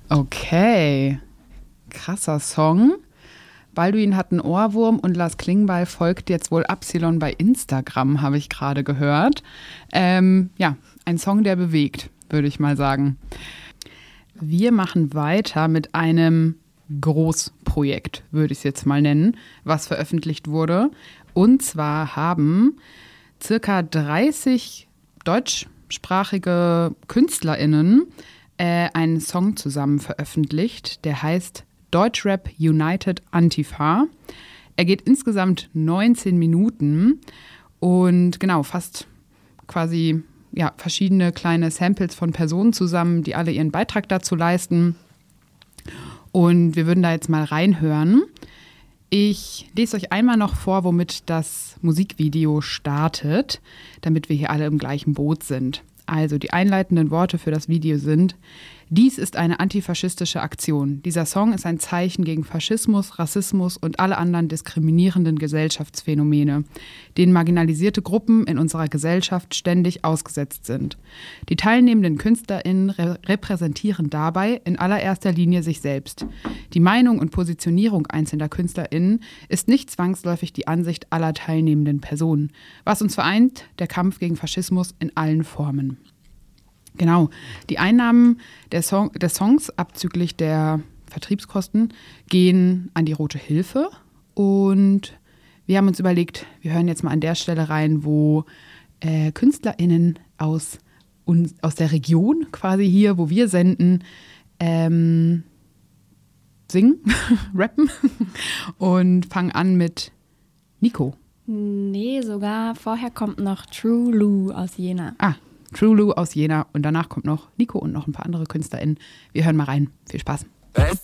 Okay, krasser Song. Balduin hat einen Ohrwurm und Lars Klingbeil folgt jetzt wohl Absilon bei Instagram, habe ich gerade gehört. Ja, ein Song, der bewegt, würde ich mal sagen. Wir machen weiter mit einem Großprojekt, würde ich es jetzt mal nennen, was veröffentlicht wurde. Und zwar haben circa 30 deutschsprachige KünstlerInnen einen Song zusammen veröffentlicht, der heißt Deutschrap United Antifa. Er geht insgesamt 19 Minuten und genau, fasst quasi verschiedene kleine Samples von Personen zusammen, die alle ihren Beitrag dazu leisten. Und wir würden da jetzt mal reinhören. Ich lese euch einmal noch vor, womit das Musikvideo startet, damit wir hier alle im gleichen Boot sind. Also die einleitenden Worte für das Video sind: Dies ist eine antifaschistische Aktion. Dieser Song ist ein Zeichen gegen Faschismus, Rassismus und alle anderen diskriminierenden Gesellschaftsphänomene, denen marginalisierte Gruppen in unserer Gesellschaft ständig ausgesetzt sind. Die teilnehmenden KünstlerInnen repräsentieren dabei in allererster Linie sich selbst. Die Meinung und Positionierung einzelner KünstlerInnen ist nicht zwangsläufig die Ansicht aller teilnehmenden Personen. Was uns vereint, der Kampf gegen Faschismus in allen Formen. Genau, die Einnahmen des Songs abzüglich der Vertriebskosten gehen an die Rote Hilfe. Und wir haben uns überlegt, wir hören jetzt mal an der Stelle rein, wo KünstlerInnen aus der Region quasi hier, wo wir senden, singen, rappen und fangen an mit Nico. Nee, sogar vorher kommt noch True Lou aus Jena. Ah, True Lou aus Jena und danach kommt noch Nico und noch ein paar andere KünstlerInnen. Wir hören mal rein. Viel Spaß. Es